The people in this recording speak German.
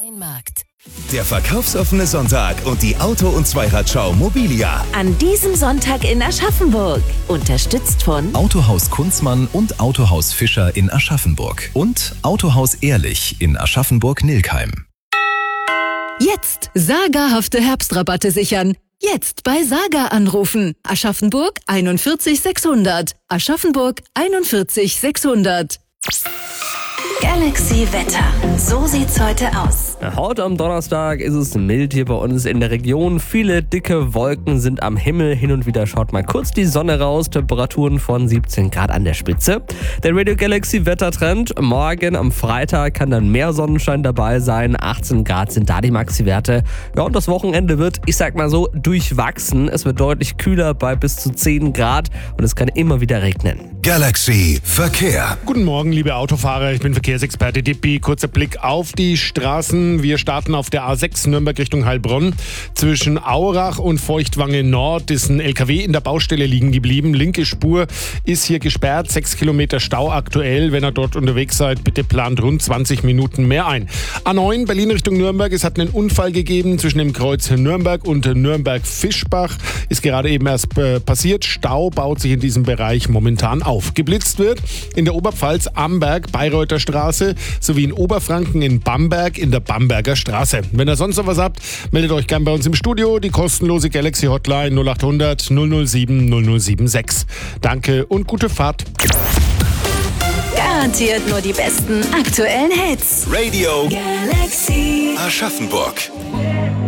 Markt. Der verkaufsoffene Sonntag und die Auto- und Zweiradschau Mobilia. An diesem Sonntag in Aschaffenburg. Unterstützt von Autohaus Kunzmann und Autohaus Fischer in Aschaffenburg. Und Autohaus Ehrlich in Aschaffenburg-Nilkheim. Jetzt sagerhafte Herbstrabatte sichern. Jetzt bei Saga anrufen. Aschaffenburg 41 600. Aschaffenburg 41 600. Galaxy Wetter. So sieht's heute aus. Heute am Donnerstag ist es mild hier bei uns in der Region. Viele dicke Wolken sind am Himmel. Hin und wieder schaut mal kurz die Sonne raus. Temperaturen von 17 Grad an der Spitze. Der Radio Galaxy Wettertrend. Morgen am Freitag kann dann mehr Sonnenschein dabei sein. 18 Grad sind da die Maxi-Werte. Ja, und das Wochenende wird, ich sag mal so, durchwachsen. Es wird deutlich kühler bei bis zu 10 Grad und es kann immer wieder regnen. Galaxy Verkehr. Guten Morgen, liebe Autofahrer. Ich bin Verkehrsexperte Dippi. Kurzer Blick auf die Straßen. Wir starten auf der A6 Nürnberg Richtung Heilbronn. Zwischen Aurach und Feuchtwange Nord ist ein LKW in der Baustelle liegen geblieben. Linke Spur ist hier gesperrt. 6 Kilometer Stau aktuell. Wenn ihr dort unterwegs seid, bitte plant rund 20 Minuten mehr ein. A9 Berlin Richtung Nürnberg. Es hat einen Unfall gegeben zwischen dem Kreuz Nürnberg und Nürnberg-Fischbach. Ist gerade eben erst passiert. Stau baut sich in diesem Bereich momentan auf. Geblitzt wird in der Oberpfalz Amberg, Bayreuther Straße sowie in Oberfranken in Bamberg in der Bamberger Straße. Wenn ihr sonst noch was habt, meldet euch gern bei uns im Studio. Die kostenlose Galaxy Hotline 0800 007 0076. Danke und gute Fahrt. Garantiert nur die besten aktuellen Hits. Radio Galaxy. Aschaffenburg.